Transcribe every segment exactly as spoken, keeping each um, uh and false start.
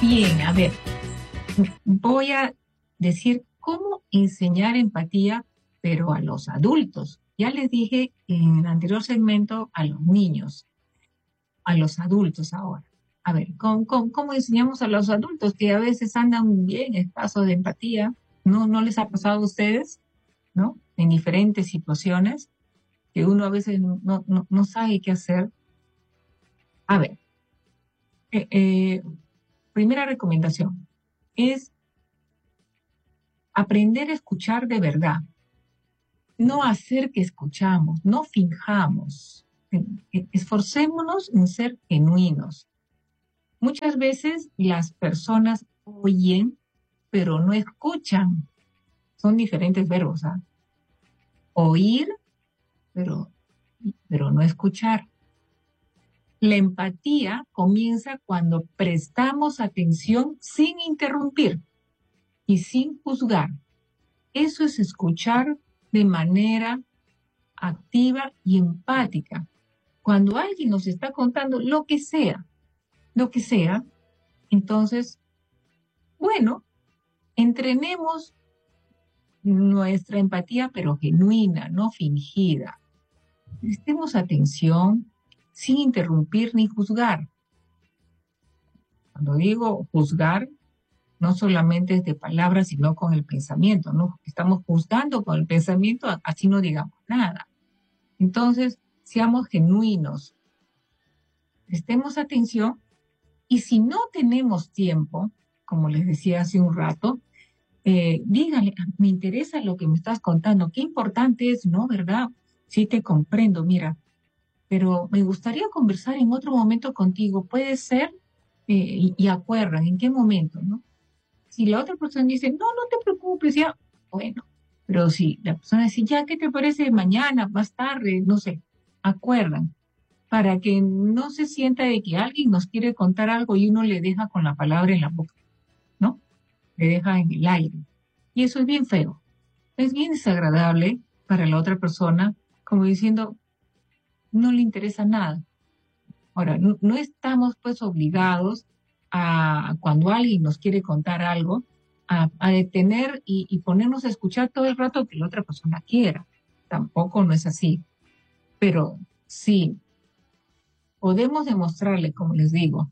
Bien, a ver, voy a decir cómo enseñar empatía, pero a los adultos. Ya les dije en el anterior segmento a los niños, a los adultos ahora. A ver, ¿cómo, cómo, cómo enseñamos a los adultos que a veces andan bien escasos de empatía? ¿No, no les ha pasado a ustedes, ¿no? En diferentes situaciones que uno a veces no, no, no sabe qué hacer. A ver, eh, eh, primera recomendación es aprender a escuchar de verdad. No hacer que escuchamos, no finjamos. Esforcémonos en ser genuinos. Muchas veces las personas oyen, pero no escuchan. Son diferentes verbos, ¿ah? Oír, pero, pero no escuchar. La empatía comienza cuando prestamos atención sin interrumpir y sin juzgar. Eso es escuchar de manera activa y empática. Cuando alguien nos está contando lo que sea, lo que sea, entonces, bueno, entrenemos nuestra empatía, pero genuina, no fingida. Prestemos atención sin interrumpir ni juzgar. Cuando digo juzgar, no solamente es de palabras, sino con el pensamiento, ¿no? Estamos juzgando con el pensamiento, así no digamos nada. Entonces, seamos genuinos, prestemos atención y si no tenemos tiempo, como les decía hace un rato, eh, díganle, me interesa lo que me estás contando, qué importante es, ¿no? ¿Verdad? Sí te comprendo, mira, pero me gustaría conversar en otro momento contigo, puede ser, eh, y, y acuerdan, ¿en qué momento, no? Si la otra persona dice, no, no te preocupes, ya, bueno, pero si la persona dice, ya, ¿qué te parece mañana, más tarde, no sé, acuerdan, para que no se sienta de que alguien nos quiere contar algo y uno le deja con la palabra en la boca, ¿no? Le deja en el aire. Y eso es bien feo, es bien desagradable para la otra persona, como diciendo, no le interesa nada. Ahora, no, no estamos pues obligados a, cuando alguien nos quiere contar algo, a, a detener y, y ponernos a escuchar todo el rato que la otra persona quiera. Tampoco no es así. Pero sí, podemos demostrarle, como les digo,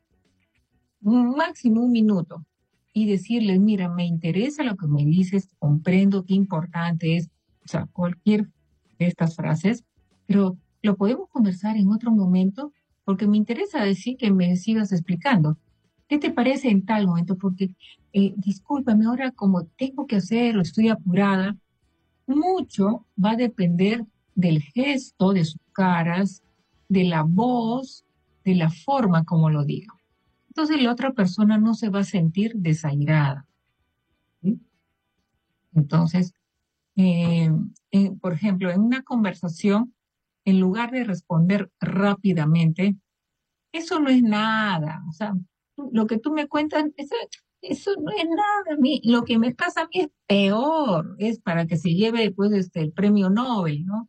un máximo un minuto y decirles, mira, me interesa lo que me dices, comprendo qué importante es, o sea, cualquier de estas frases, pero lo podemos conversar en otro momento porque me interesa decir que me sigas explicando. ¿Qué te parece en tal momento? Porque, eh, discúlpame, ahora como tengo que hacerlo, estoy apurada, mucho va a depender del gesto, de sus caras, de la voz, de la forma como lo digo. Entonces la otra persona no se va a sentir desairada, ¿sí? Entonces, eh, eh, por ejemplo, en una conversación, en lugar de responder rápidamente, eso no es nada. O sea, lo que tú me cuentas, eso, eso no es nada. A mí, lo que me pasa a mí es peor. Es para que se lleve después este, el premio Nobel, ¿no?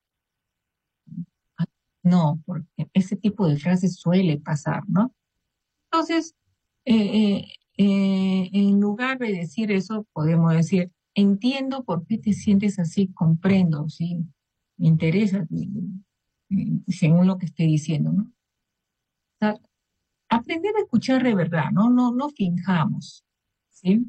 Ah, no, porque ese tipo de frases suele pasar, ¿no? Entonces, eh, eh, eh, en lugar de decir eso, podemos decir, entiendo por qué te sientes así, comprendo, sí, me interesa, eh, según lo que esté diciendo, ¿no? O sea, aprender a escuchar de verdad, ¿no? No, no finjamos, ¿sí?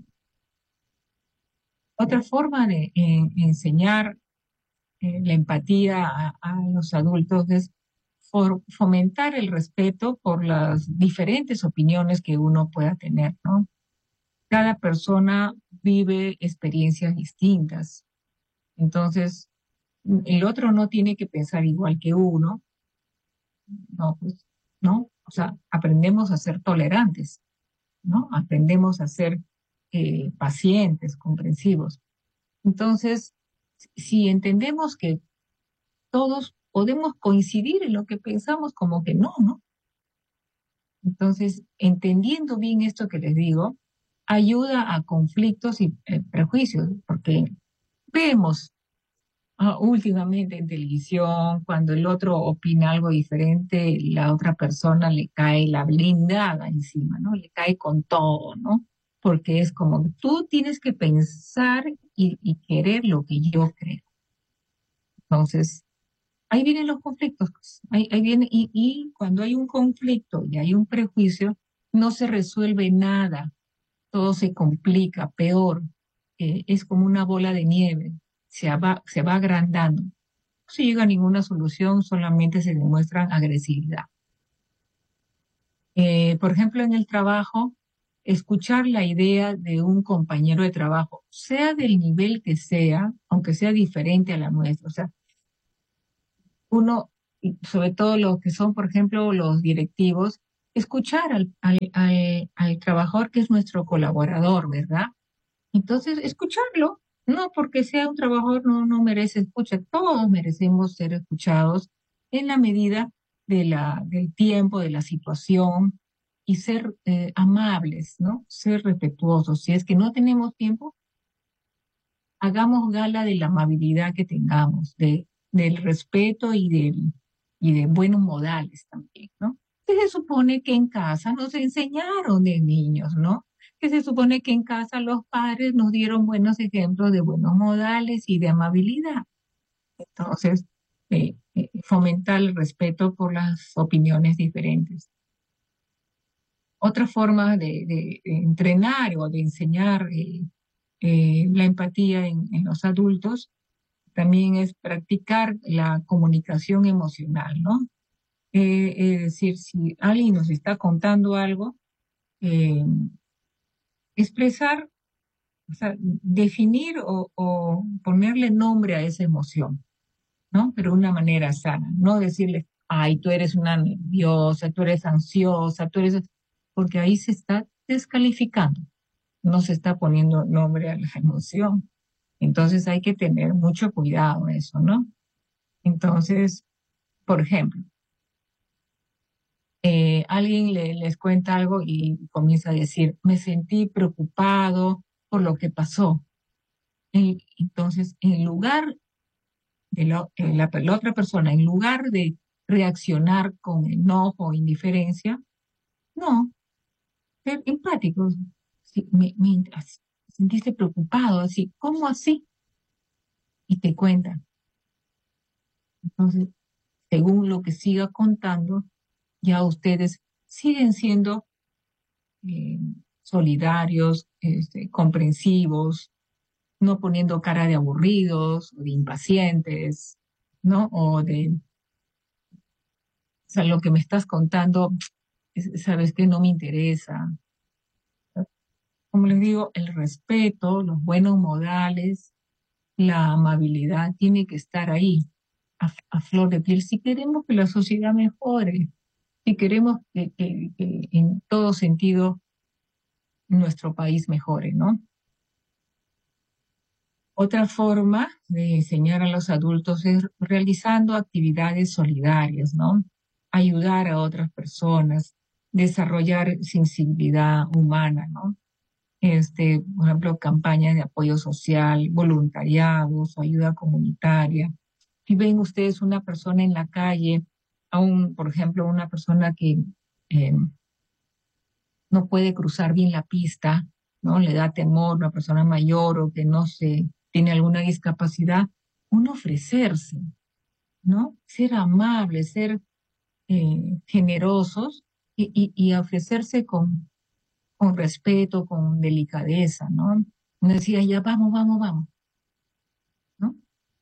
Otra forma de eh, enseñar eh, la empatía a, a los adultos es for- fomentar el respeto por las diferentes opiniones que uno pueda tener, ¿no? Cada persona vive experiencias distintas. Entonces, el otro no tiene que pensar igual que uno, no, pues, ¿no? O sea, aprendemos a ser tolerantes, ¿no? Aprendemos a ser eh, pacientes, comprensivos. Entonces, si entendemos que todos podemos coincidir en lo que pensamos, como que no, ¿no? Entonces, entendiendo bien esto que les digo, ayuda a conflictos y eh, prejuicios, porque vemos Ah, últimamente en televisión, cuando el otro opina algo diferente, la otra persona le cae la blindada encima, ¿no? Le cae con todo, ¿no? Porque es como que tú tienes que pensar y, y querer lo que yo creo. Entonces, ahí vienen los conflictos, pues. Ahí, ahí viene, y, y cuando hay un conflicto y hay un prejuicio, no se resuelve nada, todo se complica, peor. Eh, es como una bola de nieve, se va, se va agrandando. No se llega a ninguna solución, solamente se demuestra agresividad. Eh, por ejemplo, en el trabajo, escuchar la idea de un compañero de trabajo, sea del nivel que sea, aunque sea diferente a la nuestra, o sea, uno, y sobre todo los que son, por ejemplo, los directivos, escuchar al, al, al, al trabajador que es nuestro colaborador, ¿verdad? Entonces, escucharlo, no porque sea un trabajador, no, no merece escucha, todos merecemos ser escuchados en la medida de la, del tiempo, de la situación y ser eh, amables, ¿no? Ser respetuosos. Si es que no tenemos tiempo, hagamos gala de la amabilidad que tengamos, de, del respeto y, del, y de buenos modales también, ¿no? Que se supone que en casa nos enseñaron de niños, ¿no? Que se supone que en casa los padres nos dieron buenos ejemplos de buenos modales y de amabilidad. Entonces, eh, eh, fomentar el respeto por las opiniones diferentes. Otra forma de, de- de entrenar o de enseñar eh, eh, la empatía en en los adultos también es practicar la comunicación emocional, ¿no? Eh, es decir, si alguien nos está contando algo, eh, expresar, o sea, definir o, o ponerle nombre a esa emoción, ¿no? Pero de una manera sana, no decirle, ay, tú eres una nerviosa, tú eres ansiosa, tú eres, porque ahí se está descalificando, no se está poniendo nombre a la emoción. Entonces hay que tener mucho cuidado en eso, ¿no? Entonces, por ejemplo, eh, alguien le- les cuenta algo y comienza a decir, me sentí preocupado por lo que pasó. Y entonces, en lugar de lo- eh, la, la otra persona, en lugar de reaccionar con enojo o indiferencia, no, ser empáticos. Sí, me, me as- sentiste preocupado, así, ¿cómo así? Y te cuentan. Entonces, según lo que siga contando, ya ustedes siguen siendo eh, solidarios, este, comprensivos, no poniendo cara de aburridos o de impacientes, ¿no? O de, o sea, lo que me estás contando, es- sabes que no me interesa. Como les digo, el respeto, los buenos modales, la amabilidad tiene que estar ahí, a, a flor de piel, si queremos que la sociedad mejore, si queremos que, que- que en todo sentido nuestro país mejore, ¿no? Otra forma de enseñar a los adultos es realizando actividades solidarias, ¿no? Ayudar a otras personas, desarrollar sensibilidad humana, ¿no? Este, por ejemplo, campañas de apoyo social, voluntariados o ayuda comunitaria. Si ven ustedes una persona en la calle, aún, por ejemplo, una persona que eh, no puede cruzar bien la pista, ¿no? Le da temor, una persona mayor o que no se tiene alguna discapacidad, uno ofrecerse, ¿no? Ser amable, ser eh, generosos y, y, y ofrecerse con, con respeto, con delicadeza, ¿no? Uno decía, ya vamos, vamos, vamos, ¿no?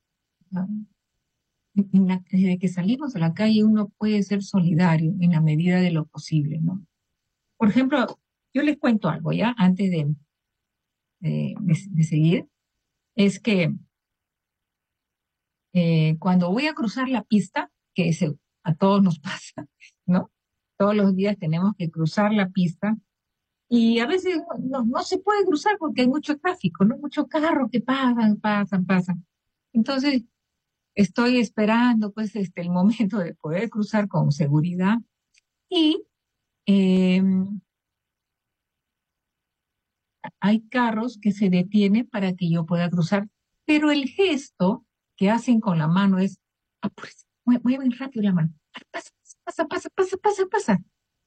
En la- desde que salimos a la calle uno puede ser solidario en la medida de lo posible, ¿no? Por ejemplo, yo les cuento algo, ¿ya? Antes de, de, de- de seguir. Es que eh, cuando voy a cruzar la pista, que se- a todos nos pasa, ¿no? Todos los días tenemos que cruzar la pista y a veces no, no se puede cruzar porque hay mucho tráfico, ¿no? Muchos carros que pasan, pasan, pasan. Entonces, estoy esperando pues este el momento de poder cruzar con seguridad y eh, hay carros que se detienen para que yo pueda cruzar, pero el gesto que hacen con la mano es, apúrese, mue- mueven rápido la mano. Ay, pasa, pasa, pasa, pasa, pasa, pasa.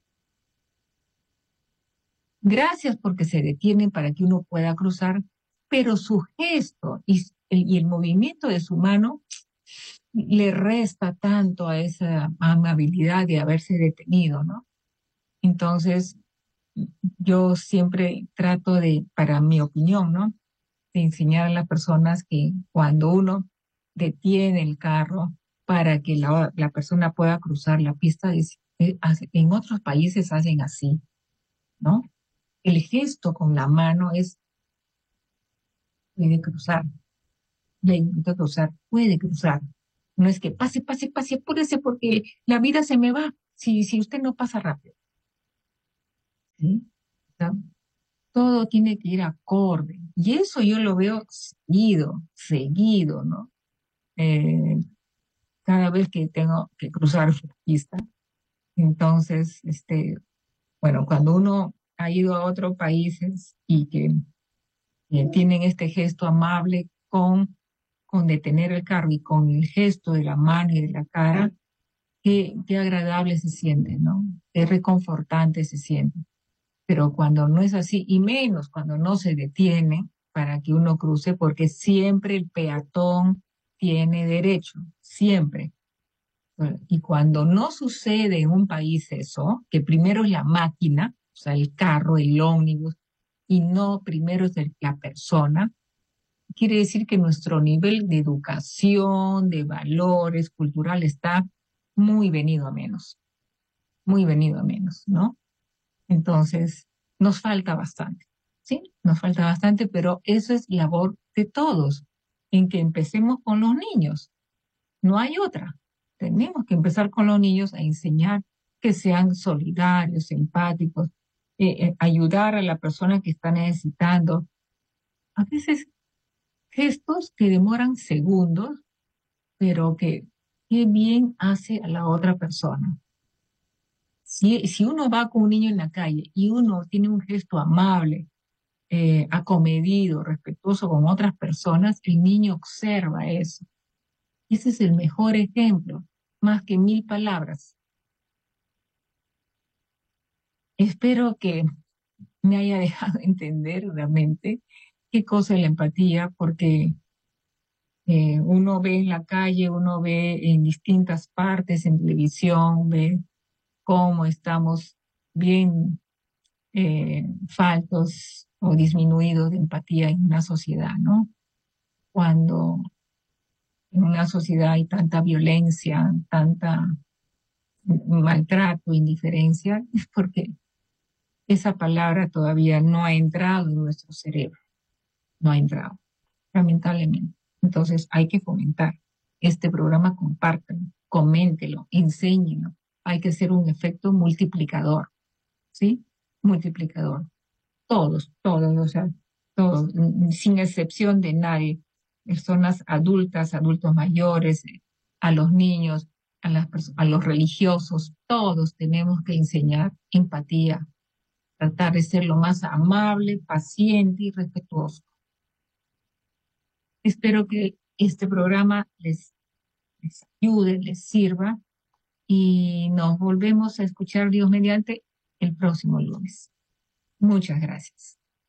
Gracias porque se detienen para que uno pueda cruzar, pero su gesto y, y el movimiento de su mano le resta tanto a esa amabilidad de haberse detenido, ¿no? Entonces, yo siempre trato de, para mi opinión, ¿no? De enseñar a las personas que cuando uno detiene el carro para que la, la persona pueda cruzar la pista, es- eh, hace- en otros países hacen así, ¿no? El gesto con la mano es, puede cruzar, le invito a cruzar, puede cruzar. No es que pase, pase, pase, apúrese porque la vida se me va si, si usted no pasa rápido, ¿sí? O sea, todo tiene que ir acorde. Y eso yo lo veo seguido, seguido, ¿no? Eh, cada vez que tengo que cruzar una pista. Entonces, este, bueno, cuando uno ha ido a otros países y que eh, tienen este gesto amable con, con detener el carro y con el gesto de la mano y de la cara, qué, qué agradable se siente, ¿no? Qué reconfortante se siente. Pero cuando no es así, y menos cuando no se detiene para que uno cruce, porque siempre el peatón tiene derecho, siempre. Y cuando no sucede en un país eso, que primero es la máquina, o sea, el carro, el ómnibus, y no primero es el- la persona, quiere decir que nuestro nivel de educación, de valores, cultural está muy venido a menos, muy venido a menos, ¿no? Entonces, nos falta bastante, ¿sí? Nos falta bastante, pero eso es labor de todos, en que empecemos con los niños. No hay otra. Tenemos que empezar con los niños a enseñar que sean solidarios, empáticos, eh, eh, ayudar a la persona que está necesitando. A veces gestos que demoran segundos, pero que qué bien hace a la otra persona. Si, si uno va con un niño en la calle y uno tiene un gesto amable, eh, acomedido, respetuoso con otras personas, el niño observa eso. Ese es el mejor ejemplo, más que mil palabras. Espero que me haya dejado entender realmente qué cosa es la empatía, porque eh, uno ve en la calle, uno ve en distintas partes, en televisión, ve cómo estamos bien eh, faltos o disminuidos de empatía en una sociedad, ¿no? Cuando en una sociedad hay tanta violencia, tanta maltrato, indiferencia, es porque esa palabra todavía no ha entrado en nuestro cerebro, no ha entrado, lamentablemente. Entonces hay que fomentar este programa, compártelo, coméntelo, enséñenlo. Hay que hacer un efecto multiplicador, ¿sí? Multiplicador. Todos, todos, o sea, todos, sin excepción de nadie. Personas adultas, adultos mayores, eh, a los niños, a las perso- a los religiosos, todos tenemos que enseñar empatía, tratar de ser lo más amable, paciente y respetuoso. Espero que este programa les, les ayude, les sirva y nos volvemos a escuchar Dios mediante el próximo lunes. Muchas gracias.